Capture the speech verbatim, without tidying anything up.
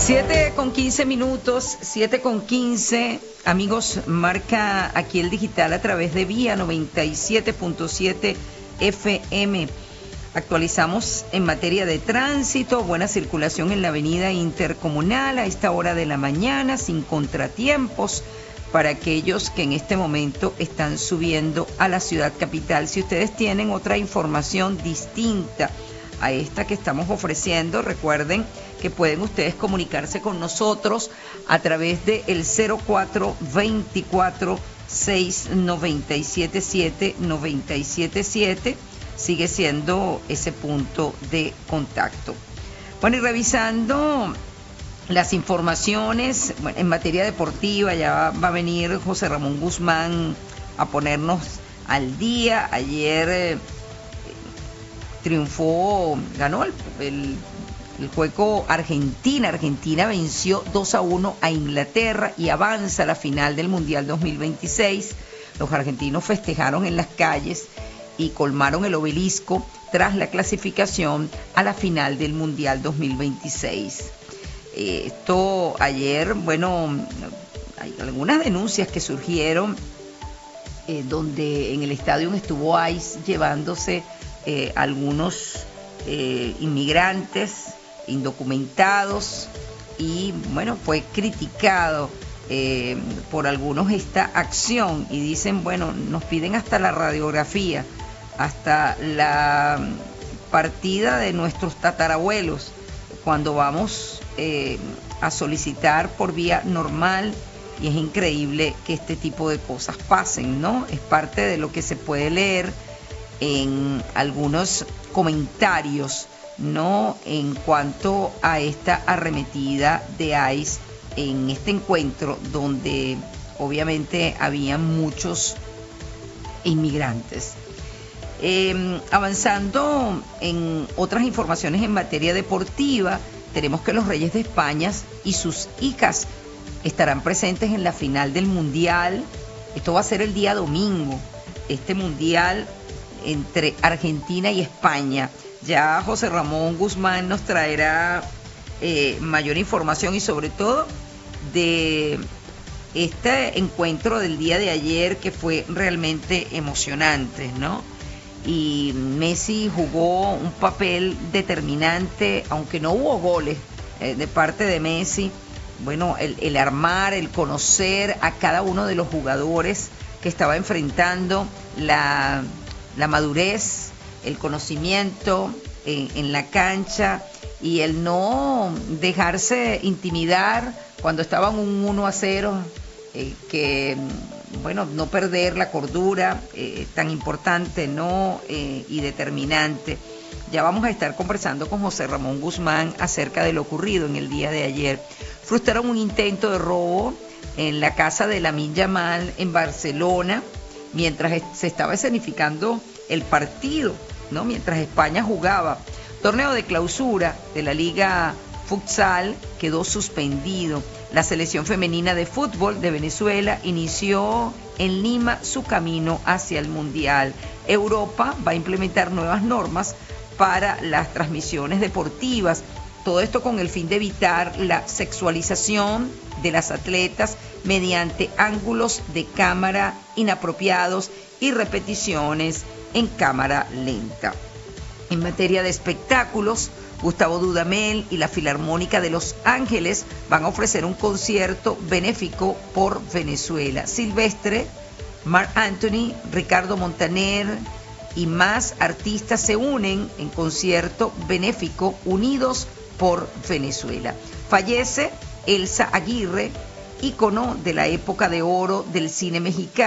Siete con quince minutos, siete con quince, amigos, marca aquí el digital a través de Vía noventa y siete punto siete F M. Actualizamos en materia de tránsito, buena circulación en la avenida Intercomunal a esta hora de la mañana, sin contratiempos para aquellos que en este momento están subiendo a la ciudad capital. Si ustedes tienen otra información distinta a esta que estamos ofreciendo, recuerden que pueden ustedes comunicarse con nosotros a través de el cero cuatro veinticuatro, seis noventa y siete, siete noventa y siete siete, sigue siendo ese punto de contacto. Bueno, y revisando las informaciones, bueno, en materia deportiva, ya va a venir José Ramón Guzmán a ponernos al día. Ayer eh, triunfó, ganó el, el, el juego Argentina. Argentina venció dos a uno a Inglaterra y avanza a la final del Mundial dos mil veintiséis. Los argentinos festejaron en las calles y colmaron el obelisco tras la clasificación a la final del Mundial dos mil veintiséis. Eh, esto ayer, bueno, hay algunas denuncias que surgieron eh, donde en el estadio estuvo ICE llevándose Eh, algunos eh, inmigrantes indocumentados y bueno, fue criticado eh, por algunos esta acción y dicen, bueno, nos piden hasta la radiografía, hasta la partida de nuestros tatarabuelos cuando vamos eh, a solicitar por vía normal, y es increíble que este tipo de cosas pasen, ¿no? Es parte de lo que se puede leer en algunos comentarios, ¿no?, en cuanto a esta arremetida de ICE en este encuentro donde obviamente había muchos inmigrantes. Eh, avanzando en otras informaciones en materia deportiva, tenemos que los Reyes de España y sus hijas estarán presentes en la final del Mundial. Esto va a ser el día domingo, este Mundial entre Argentina y España. Ya José Ramón Guzmán nos traerá eh, mayor información y sobre todo de este encuentro del día de ayer que fue realmente emocionante, ¿no? Y Messi jugó un papel determinante, aunque no hubo goles eh, de parte de Messi. Bueno, el, el armar, el conocer a cada uno de los jugadores que estaba enfrentando, la la madurez, el conocimiento en, en la cancha y el no dejarse intimidar cuando estaban un uno a cero, eh, que, bueno, no perder la cordura, eh, tan importante, ¿no?, eh, y determinante. Ya vamos a estar conversando con José Ramón Guzmán acerca de lo ocurrido en el día de ayer. Frustraron un intento de robo en la casa de Lamine Yamal en Barcelona, mientras se estaba escenificando el partido, ¿no?, mientras España jugaba. Torneo de clausura de la Liga Futsal quedó suspendido. La selección femenina de fútbol de Venezuela inició en Lima su camino hacia el Mundial. Europa va a implementar nuevas normas para las transmisiones deportivas. Todo esto con el fin de evitar la sexualización de las atletas mediante ángulos de cámara inapropiados y repeticiones en cámara lenta. En materia de espectáculos, Gustavo Dudamel y la Filarmónica de Los Ángeles van a ofrecer un concierto benéfico por Venezuela. Silvestre, Marc Anthony, Ricardo Montaner y más artistas se unen en concierto benéfico Unidos por Venezuela. Fallece Elsa Aguirre, ícono de la época de oro del cine mexicano.